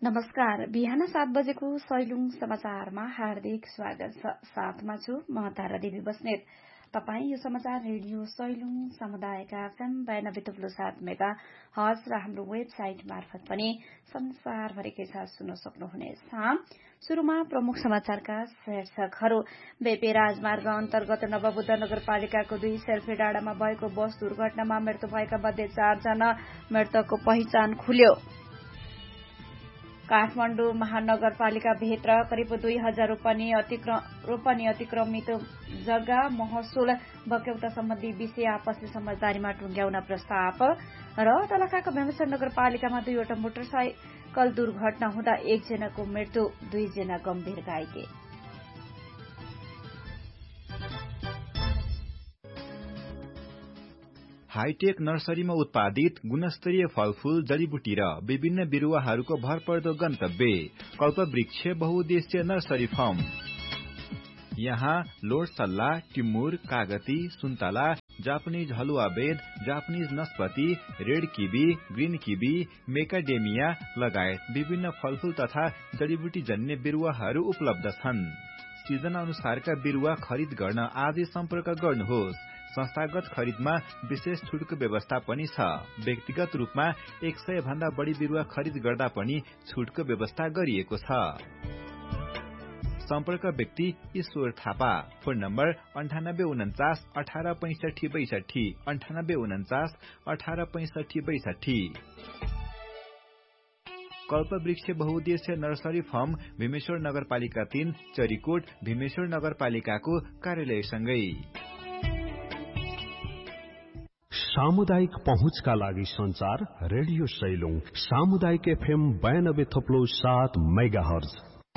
नमस्कार। बिहान 7 बजेको सैलुङ समाचारमा हार्दिक स्वागत छ। साथमा छु म तारा देवी बस्नेत। तपाई यो समाचार रेडियो सैलुङ समुदायका FM 92.7 मेगा हर्ज र हाम्रो वेबसाइट मार्फत पनि संसारभरिकै साथ सुन्न सक्नुहुनेछ। शुरूमा प्रमुख समाचारका शीर्षकहरू। बेपे राजमार्ग अन्तर्गत नवबुद्ध नगरपालिकाको 2 सेल्फी डाँडामा भएको बस दुर्घटनामा मृत्यु भएका मध्ये 4 जना मृतकको पहिचान खुल्यो। काठमाडौँ महानगरपालिका भित्र करिब 2000 रोपनी अतिक्रमित जग्गा महसुल बक्यौता सम्बन्धी विषय आपसी समझदारीमा टुंग्याउन प्रस्ताव र दोलखाको भीमेश्वर नगरपालिकामा 2वटा मोटरसाइकल दुर्घटना हुँदा 1 जनाको मृत्यु, 2 जना गम्भीर घाइते। हाईटेक नर्सरीमा उत्पादित गुणस्तरीय फलफूल, जडीबुटी र विभिन्न बिरुवाहरूको भरपर्दो गन्तव्य कल्पवृक्ष बहुउद्देश्य नर्सरी फार्म। यहाँ लोडसल्ला, टिमुर, कागती, सुन्तला, जापानिज हलुवा बेद, Japanese नस्पति, red kiwi, green kiwi, मेकाडेमिया लगायत विभिन्न फलफूल तथा जडीबुटी जन्य बिरुवाहरू उपलब्ध छन्। सिजन अनुसारका बिरुवा खरिद गर्न आजै सम्पर्क गर्नुहोस्। संस्थागत खरिदमा विशेष छुटको व्यवस्था पनि छ। व्यक्तिगत रूपमा 100 भन्दा बढी बिरुवा खरिद गर्दा पनि छुटको व्यवस्था गरिएको छ। सम्पर्क व्यक्ति ईश्वर थापा। Phone number 9849 1865 62 9849 1865 62। कल्पवृक्ष बहुउद्देश्य नर्सरी फार्म भीमेश्वर नगरपालिका 3 चरीकोट भीमेश्वर नगरपालिकाको कार्यालयसँगै। सामुदायिक पहुँचका लागि संचार रेडियो सैलुङ सामुदायिक FM 92.7 मेगाहर्ज।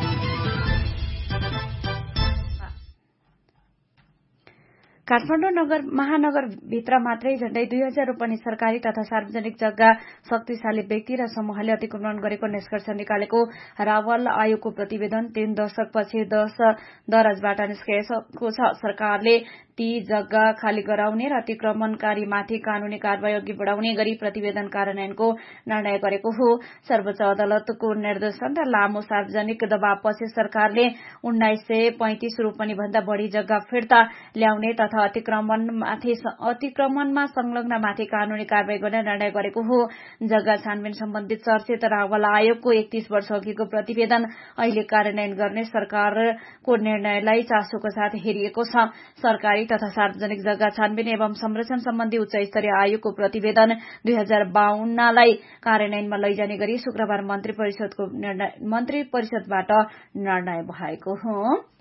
काठमाडौँ महानगर भित्र मात्रै झण्डै 2000 रोपनी सरकारी तथा सार्वजनिक जग्गा शक्तिशाली व्यक्ति र समूहले अतिक्रमण गरेको निष्कर्ष निकालेको रावल आयोगको प्रतिवेदन 3 दशकपछि 10 दराजबाट निस्किएको छ। सरकारले ती जग्गा खाली गराउने र अतिक्रमणकारीमाथि कानूनी कारवाही अघि बढाउने गरी प्रतिवेदन कार्यान्वयनको निर्णय गरेको हो। सर्वोच्च अदालतको निर्देशन र लामो सार्वजनिक दबावपछि सरकारले 1935 रोपनी भन्दा बढ़ी जग्गा फिर्ता ल्याउने तथा अतिक्रमणमा संलग्नमाथि कानूनी कारवाही गर्ने निर्णय गरेको हो। जग्गा छानबिन सम्बन्धित चर्चित रावल आयोगको 31 वर्ष अघिको प्रतिवेदन अहिले कार्यान्वयन गर्ने सरकारको निर्णयलाई चासोको साथ हेरिएको छ। सरकारी तथा सार्वजनिक जग्गा छानबिन एवं संरक्षण सम्बन्धी उच्च स्तरीय आयोगको प्रतिवेदन 2052 लाई कार्यान्वयनमा लैजाने गरी शुक्रबार मन्त्री परिषदबाट निर्णय भएको हो।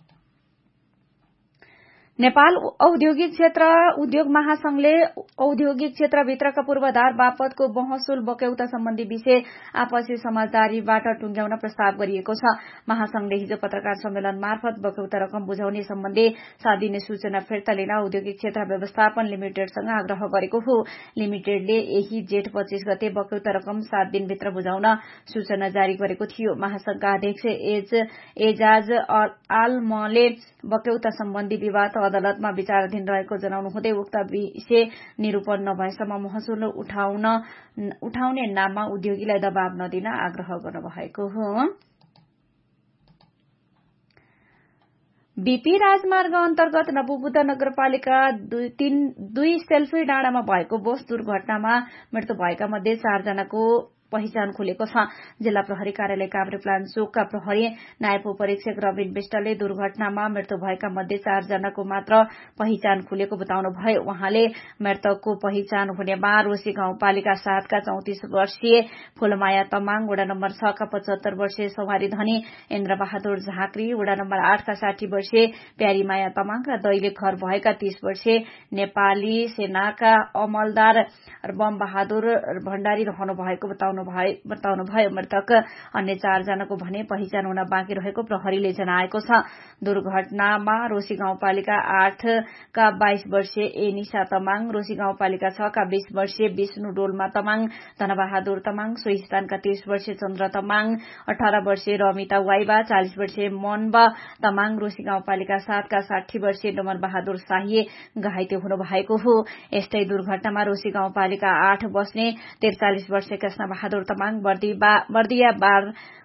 नेपाल औद्योगिक क्षेत्र उद्योग महासंघले औद्योगिक क्षेत्रभित्रका पूर्वाधार बापतको महसुल बक्यौता सम्बन्धी विषय आपसी समझदारीबाट टुंग्याउन प्रस्ताव गरिएको छ। महासंघले हिजो पत्रकार सम्मेलन मार्फत बक्यौता रकम बुझाउने सम्बन्धी 7 दिने सूचना फिर्ता लिन औद्योगिक क्षेत्र व्यवस्थापन लिमिटेडसँग आग्रह गरेको हो। लिमिटेडले यही जेठ 25 गते बक्यौता रकम 7 दिनभित्र बुझाउन सूचना जारी गरेको थियो। महासंघका अध्यक्ष एजाज आलमले बक्यौता सम्बन्धी विवाद अदालतमा विचाराधीन रहेको जनाउनु हुँदै उक्त विषय निरूपण नभएसम्म महसुल उठाउने नाममा उद्योगीलाई दबाव नदिन आग्रह गर्नुभएको हो। बीपी राजमार्ग अन्तर्गत नवबुद्ध नगरपालिका 2 सेल्फी डाँडामा भएको बस दुर्घटनामा मृत्यु भएका मध्ये 4 जनाको पहिचान खुलेको छ। जिल्ला प्रहरी कार्यालय काभ्रेप्लान चोकका प्रहरी नायब उपरीक्षक रविन विष्टले दुर्घटनामा मृत्यु भएका मध्ये 4 जनाको मात्र पहिचान खुलेको बताउनु भयो। उहाँले मृतकको पहिचान हुनेमा रोशी गाउँपालिका 7 का 34 वर्षीय फूलमाया तमाङ, वडा नम्बर 6 का 75 वर्षीय सवारी धनी इन्द्रबहादुर झाँक्री, वडा नम्बर 8 का 60 वर्षीय प्यारीमाया तमाङ र दैलेख घर भएका 30 वर्षीय नेपाली सेनाका अमलदार बम बहादुर भण्डारी रहनु भएको बताउनु भयो। मृतक अन्य 4 जनाको भने पहिचान हुन बाँकी रहेको प्रहरीले जनाएको छ। दुर्घटनामा रोशी गाउँपालिका 8 का 22 वर्षीय एनिसा तमाङ, रोशी गाउँपालिका 6 का 20 वर्षीय विष्णु डोल्मा तमाङ, धनबहादुर तमाङ, सोही स्थानका 30 वर्षीय चन्द्र तमाङ, 18 वर्षीय रमिता वाइबा, 40 वर्षीय मनब तमाङ, रोशी गाउँपालिका 7 का 60 वर्षीय डमन बहादुर शाही घाइते हुनु भएको हो। यस्तै दुर्घटनामा रोशी गाउँपालिका 8 बस्ने 43 वर्षीय कृष्ण बहादुर तमाङ, बर्दिया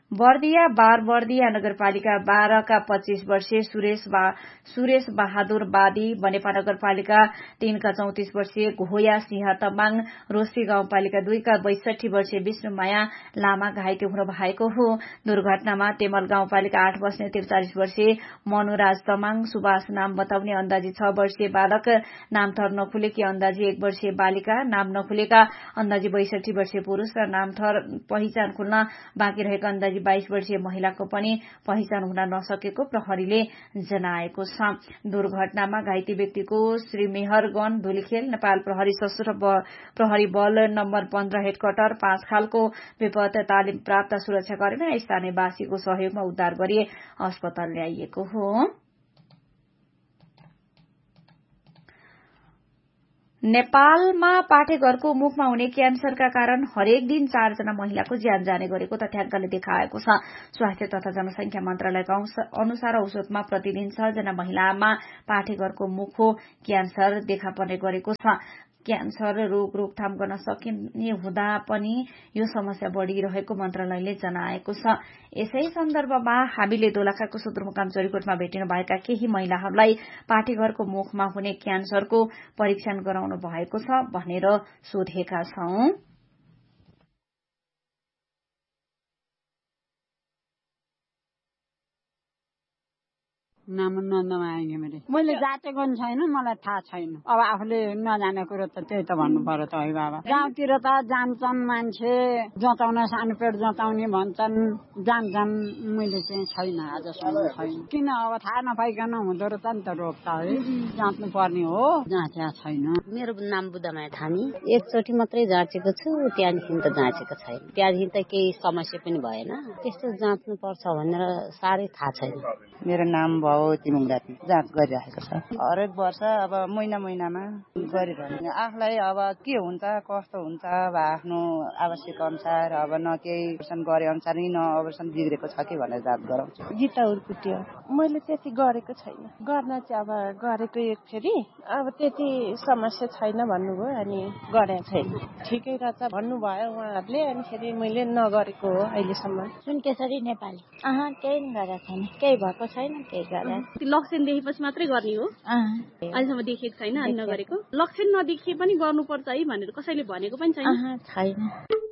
बर्दिया बारबर्दिया नगरपालिका 12 का 25 वर्षीय सुरेश बहादुर बादी, बनेपा नगरपालिका 3 का 34 वर्षीय घोया सिंह तमाङ, रोसी गाउँपालिका 2 का 62 वर्षीय विष्णुमाया लामा घाइते हुनु भएको हो। दुर्घटनामा तेमल गाउँपालिका 8 बस्ने 43 वर्षीय मनुराज तमाङ, सुभाष नाम बताउने अन्दाजी 6 वर्षीय बालक, नामथर नखुलेकी अन्दाजी 1 वर्षीय बालिका, नाम नखुलेका अन्दाजी 62 वर्षीय पुरूष र नामथर पहिचान खुल्न बाँकी रहेका अन्दाजी 22 वर्षीय महिलाको पनि पहिचान हुन नसकेको प्रहरीले जनाएको छ। दुर्घटनामा घाइते व्यक्तिको श्री मेहरगन धुलीखेल नेपाल प्रहरी सशस्त्र प्रहरी बल नम्बर 15 हेडक्वार्टर 5 खालको विपद तालिम प्राप्त सुरक्षाकर्मी र स्थानीयवासीको सहयोगमा उद्धार गरी अस्पताल ल्याइएको हो। नेपालमा पाठेघरको मुखमा हुने क्यान्सरका कारण हरेक दिन 4 जना महिलाको ज्यान जाने गरेको तथ्याङ्कले देखाएको छ। स्वास्थ्य तथा जनसंख्या मन्त्रालयका अनुसार औसतमा प्रतिदिन 6 जना महिलामा पाठेघरको मुखको क्यान्सर देखा पर्ने गरेको छ। क्यान्सर रोग रोकथाम गर्न सकिने हुँदा पनि यो समस्या बढ़िरहेको मन्त्रालयले जनाएको छ। यसै सन्दर्भमा हामीले दोलखाको सदरमुकाम जरीकोटमा भेटिनु भएका केही महिलाहरूलाई पाठेघरको मुखमा हुने क्यान्सरको परीक्षण गराउनु भएको छ भनेर सोधेका छौं। नाम नन्दमा आएँ मैले जाँचेको नि छैन, मलाई थाहा छैन। अब आफूले नजाने कुरो त त्यही त भन्नु पर्यो त है बाबा। गाउँतिर त जान्छन् मान्छे जताउन, सानो पेट जताउने भन्छन्, जान्छन्। मैले चाहिँ छैन, आजसम्म छैन। किन अब थाहा नपाइकन हुँदो रहेछ नि त रोग त है, जाँच्नु पर्ने हो। जाँचेको छैन। मेरो नाम बुद्धमाया थामी, एकचोटि मात्रै जाँचेको छु, त्यहाँदेखि त जाँचेको छैन। त्यहाँदेखि त केही समस्या पनि भएन। त्यस्तो जाँच्नु पर्छ भनेर साह्रै थाहा छैन। मेरो नाम तिमुङ राति जाँच गरिरहेको छ। हरेक वर्ष अब महिनामा गरिरहने। आफूलाई अब के हुन्छ कस्तो हुन्छ अब आफ्नो आवश्यक अनुसार, अब न केही अपरेसन गरे अनुसार न अपरेसन बिग्रेको छ कि भनेर जाँच गराउँछु। गीता उर्कुटी हो। मैले त्यति गरेको छैन, गर्न चाहिँ अब गरेको एक फेरि अब त्यति समस्या छैन भन्नुभयो अनि गरेको छैन। ठिकै रहेछ भन्नुभयो उहाँहरूले, अनि फेरि मैले नगरेको हो अहिलेसम्म। सुनकेशरी नेपाली केही गरेको छैन, केही भएको छैन, केही गरेको। लक्षण देखेपछि मात्रै गर्ने हो, अहिलेसम्म देखेको छैन अनि नगरेको। लक्षण नदेखिए पनि गर्नुपर्छ है भनेर कसैले भनेको पनि छैन।